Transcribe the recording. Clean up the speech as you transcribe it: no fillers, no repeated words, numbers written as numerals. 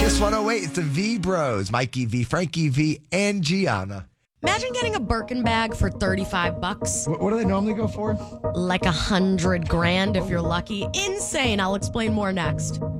Kiss 108, it's the V Bros, Mikey V, Frankie V, and Gianna. Imagine getting a Birkin bag for $35. What do they normally go for? Like $100,000 if you're lucky. Insane. I'll explain more next.